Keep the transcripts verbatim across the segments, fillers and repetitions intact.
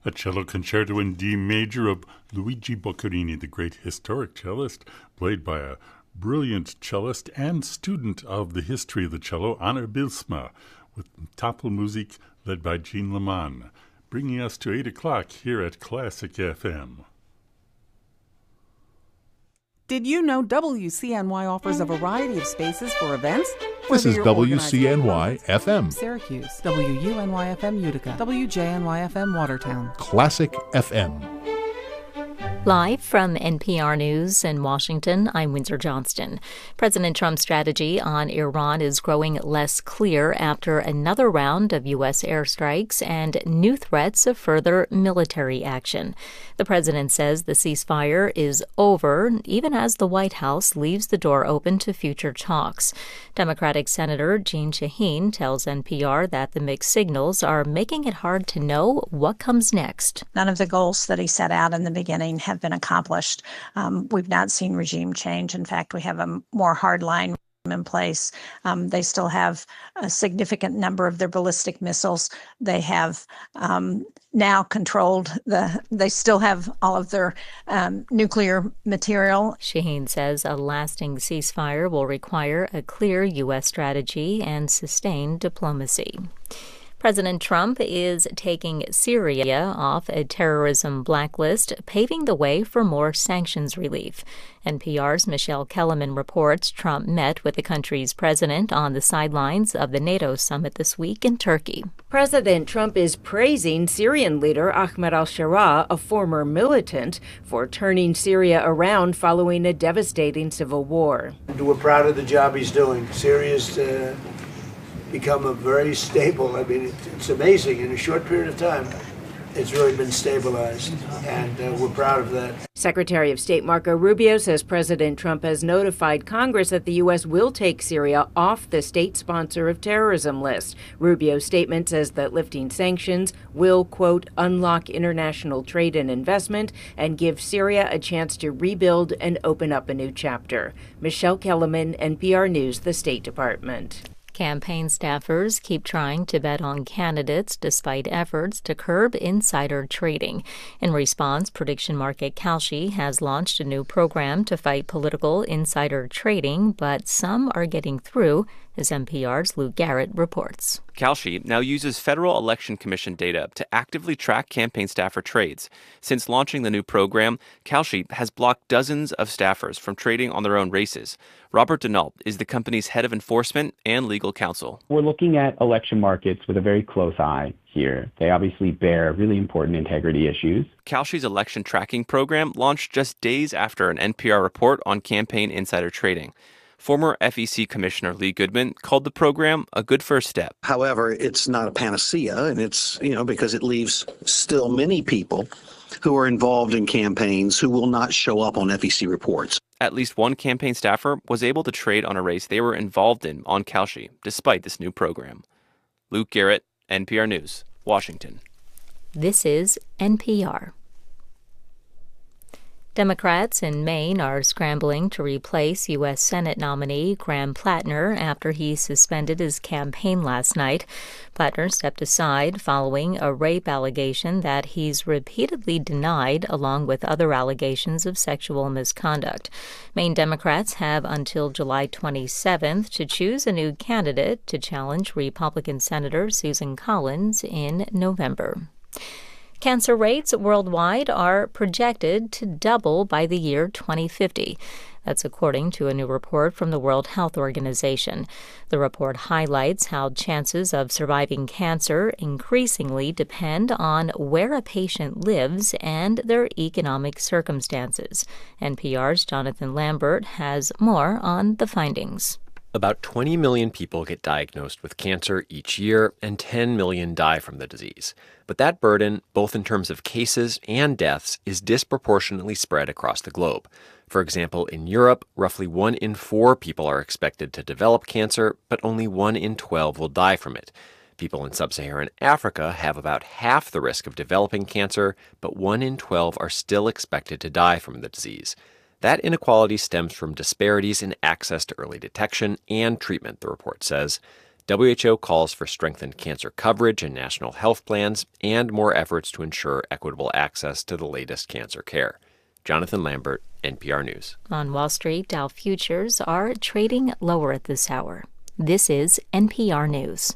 a cello concerto in D major of Luigi Boccherini, the great historic cellist, played by a brilliant cellist and student of the history of the cello, Anna Bilsma, with Tafelmusik led by Jean Leman, bringing us to eight o'clock here at Classic F M. Did you know W C N Y offers a variety of spaces for events? This is W C N Y F M. Syracuse, W U N Y F M Utica, W J N Y F M Watertown. Classic F M. Live from N P R News in Washington, I'm Windsor Johnston. President Trump's strategy on Iran is growing less clear after another round of U S airstrikes and new threats of further military action. The president says the ceasefire is over, even as the White House leaves the door open to future talks. Democratic Senator Jeanne Shaheen tells N P R that the mixed signals are making it hard to know what comes next. None of the goals that he set out in the beginning have been accomplished. Um, we've not seen regime change. In fact, we have a more hard line in place. Um, they still have a significant number of their ballistic missiles. They have um, now controlled the, they still have all of their um, nuclear material. Shaheen says a lasting ceasefire will require a clear U S strategy and sustained diplomacy. President Trump is taking Syria off a terrorism blacklist, paving the way for more sanctions relief. N P R's Michelle Kellerman reports Trump met with the country's president on the sidelines of the NATO summit this week in Turkey. President Trump is praising Syrian leader Ahmed al-Sharaa, a former militant, for turning Syria around following a devastating civil war. We're proud of the job he's doing. Syria's uh, become a very stable, I mean, it's amazing. In a short period of time, it's really been stabilized, and uh, we're proud of that. Secretary of State Marco Rubio says President Trump has notified Congress that the U S will take Syria off the state sponsor of terrorism list. Rubio's statement says that lifting sanctions will, quote, unlock international trade and investment and give Syria a chance to rebuild and open up a new chapter. Michelle Kellerman, N P R News, the State Department. Campaign staffers keep trying to bet on candidates despite efforts to curb insider trading. In response, prediction market Kalshi has launched a new program to fight political insider trading, but some are getting through, as N P R's Luke Garrett reports. Kalshi now uses Federal Election Commission data to actively track campaign staffer trades. Since launching the new program, Kalshi has blocked dozens of staffers from trading on their own races. Robert Denault is the company's head of enforcement and legal counsel. We're looking at election markets with a very close eye here. They obviously bear really important integrity issues. Kalshi's election tracking program launched just days after an N P R report on campaign insider trading. Former F E C Commissioner Lee Goodman called the program a good first step. However, it's not a panacea, and it's, you know, because it leaves still many people who are involved in campaigns who will not show up on F E C reports. At least one campaign staffer was able to trade on a race they were involved in on Kalshi, despite this new program. Luke Garrett, N P R News, Washington. This is N P R. Democrats in Maine are scrambling to replace U S Senate nominee Graham Plattner after he suspended his campaign last night. Plattner stepped aside following a rape allegation that he's repeatedly denied, along with other allegations of sexual misconduct. Maine Democrats have until July twenty-seventh to choose a new candidate to challenge Republican Senator Susan Collins in November. Cancer rates worldwide are projected to double by the year twenty fifty. That's according to a new report from the World Health Organization. The report highlights how chances of surviving cancer increasingly depend on where a patient lives and their economic circumstances. N P R's Jonathan Lambert has more on the findings. About twenty million people get diagnosed with cancer each year, and ten million die from the disease. But that burden, both in terms of cases and deaths, is disproportionately spread across the globe. For example, in Europe, roughly one in four people are expected to develop cancer, but only one in twelve will die from it. People in sub-Saharan Africa have about half the risk of developing cancer, but one in twelve are still expected to die from the disease. That inequality stems from disparities in access to early detection and treatment, the report says. W H O calls for strengthened cancer coverage and national health plans and more efforts to ensure equitable access to the latest cancer care. Jonathan Lambert, N P R News. On Wall Street, Dow futures are trading lower at this hour. This is N P R News.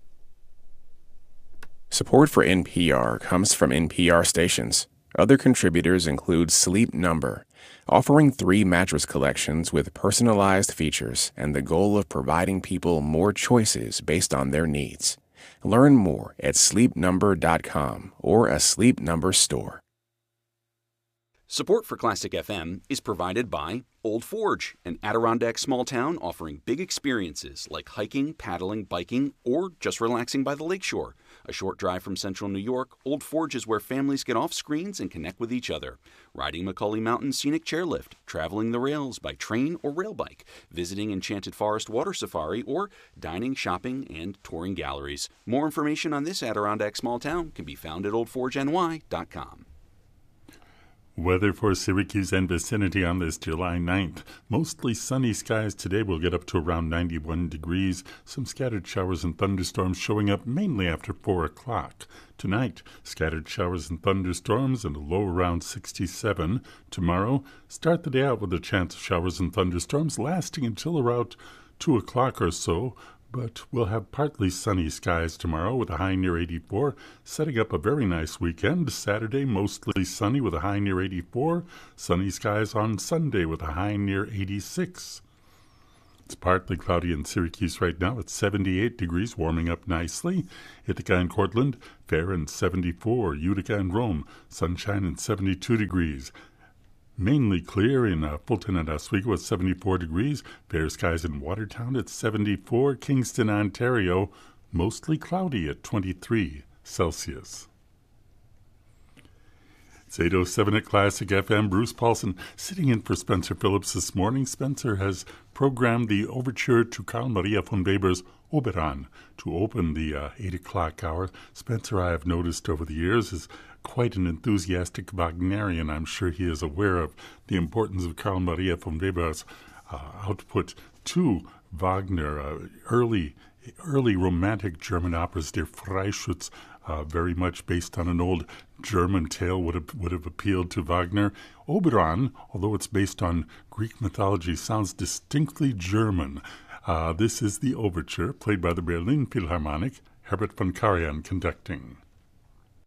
Support for N P R comes from N P R stations. Other contributors include Sleep Number, offering three mattress collections with personalized features and the goal of providing people more choices based on their needs. Learn more at sleep number dot com or a Sleep Number store. Support for Classic F M is provided by Old Forge, an Adirondack small town offering big experiences like hiking, paddling, biking, or just relaxing by the lakeshore. A short drive from central New York, Old Forge is where families get off screens and connect with each other. Riding Macaulay Mountain Scenic Chairlift, traveling the rails by train or rail bike, visiting Enchanted Forest Water Safari, or dining, shopping, and touring galleries. More information on this Adirondack small town can be found at old forge n y dot com. Weather for Syracuse and vicinity on this July ninth. Mostly sunny skies today. Will get up to around ninety-one degrees. Some scattered showers and thunderstorms showing up mainly after four o'clock. Tonight, scattered showers and thunderstorms and a low around sixty-seven. Tomorrow, start the day out with a chance of showers and thunderstorms lasting until around two o'clock or so. But we'll have partly sunny skies tomorrow with a high near eighty-four, setting up a very nice weekend. Saturday, mostly sunny with a high near eighty-four. Sunny skies on Sunday with a high near eighty-six. It's partly cloudy in Syracuse right now at seventy-eight degrees, warming up nicely. Ithaca and Cortland, fair and seventy-four. Utica and Rome, sunshine and seventy-two degrees. Mainly clear in uh, Fulton and Oswego at seventy-four degrees. Fair skies in Watertown at seventy-four. Kingston, Ontario, mostly cloudy at twenty-three Celsius. It's eight oh seven at Classic F M. Bruce Paulson sitting in for Spencer Phillips this morning. Spencer has programmed the overture to Carl Maria von Weber's Oberon to open the uh, eight o'clock hour. Spencer, I have noticed over the years, is quite an enthusiastic Wagnerian. I'm sure he is aware of the importance of Carl Maria von Weber's uh, output to Wagner, uh, early early romantic German operas, Der Freischütz, uh, very much based on an old German tale, would have, would have appealed to Wagner. Oberon, although it's based on Greek mythology, sounds distinctly German. Uh, this is the overture, played by the Berlin Philharmonic, Herbert von Karajan conducting.